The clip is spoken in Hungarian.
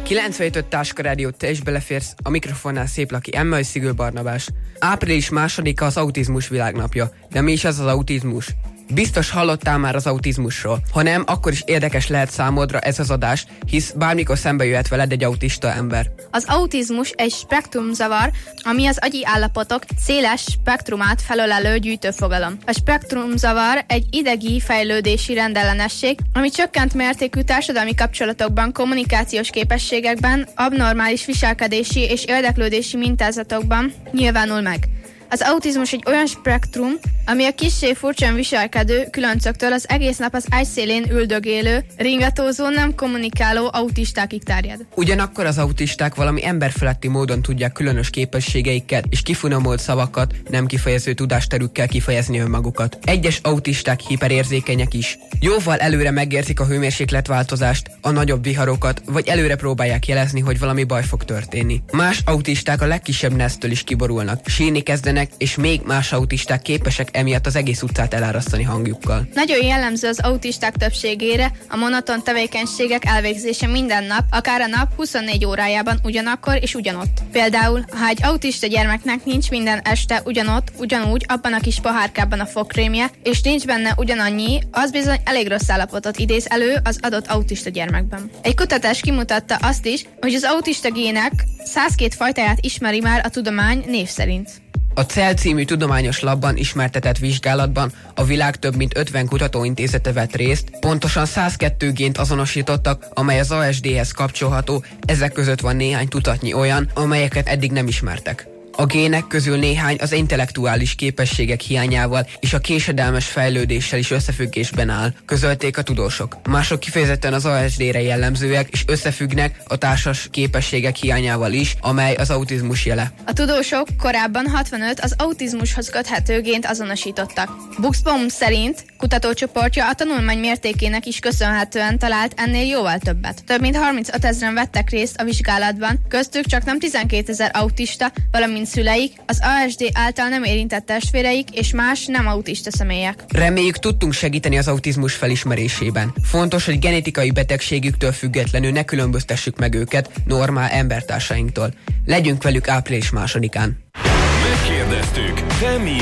97.5 Táska Rádió, te is beleférsz, a mikrofonnál Széplaki Emma és Szigő Barnabás. Április 2-a az autizmus világnapja. De mi is az autizmus? Biztos hallottál már az autizmusról. Ha nem, akkor is érdekes lehet számodra ez az adás, hisz bármikor szembe jöhet veled egy autista ember. Az autizmus egy spektrumzavar, ami az agyi állapotok széles spektrumát felölelő gyűjtőfogalom. A spektrumzavar egy idegi fejlődési rendellenesség, ami csökkent mértékű társadalmi kapcsolatokban, kommunikációs képességekben, abnormális viselkedési és érdeklődési mintázatokban nyilvánul meg. Az autizmus egy olyan spektrum, ami a kissé furcsán viselkedő különcöktől az egész nap az ágy szélén üldögélő, ringatózó, nem kommunikáló autistákig terjed. Ugyanakkor az autisták valami emberfeletti módon tudják különös képességeiket és kifinomult szavakat, nem kifejező tudásterükkel kifejezni önmagukat. Egyes autisták hiperérzékenyek is. Jóval előre megérzik a hőmérsékletváltozást, a nagyobb viharokat, vagy előre próbálják jelezni, hogy valami baj fog történni. Más autisták a legkisebb nesztől is kiborulnak, sírni kezdenek, és még más autisták képesek emiatt az egész utcát elárasztani hangjukkal. Nagyon jellemző az autisták többségére a monoton tevékenységek elvégzése minden nap, akár a nap 24 órájában ugyanakkor és ugyanott. Például, ha egy autista gyermeknek nincs minden este ugyanúgy abban a kis pohárkában a fogkrémje, és nincs benne ugyanannyi, az bizony elég rossz állapotot idéz elő az adott autista gyermekben. Egy kutatás kimutatta azt is, hogy az autista gének 102 fajtáját ismeri már a tudomány név szerint. A CEL című tudományos labban ismertetett vizsgálatban a világ több mint 50 kutatóintézete vett részt, pontosan 102 gént azonosítottak, amely az ASD-hez kapcsolható, ezek között van néhány tucatnyi olyan, amelyeket eddig nem ismertek. A gének közül néhány az intellektuális képességek hiányával és a késedelmes fejlődéssel is összefüggésben áll, közölték a tudósok. Mások kifejezetten az ASD-re jellemzőek és összefüggnek a társas képességek hiányával is, amely az autizmus jele. A tudósok korábban 65 az autizmushoz köthető gént azonosítottak. Buxbaum szerint kutatócsoportja a tanulmány mértékének is köszönhetően talált ennél jóval többet. Több mint 35 000-en vettek részt a vizsgálatban, köztük csak nem 12 000 autista, valamint szüleik, az ASD által nem érintett testvéreik és más nem autista személyek. Reméljük, tudtunk segíteni az autizmus felismerésében. Fontos, hogy genetikai betegségüktől függetlenül ne különböztessük meg őket normál embertársainktól. Legyünk velük április 2-án. Megkérdeztük, te mi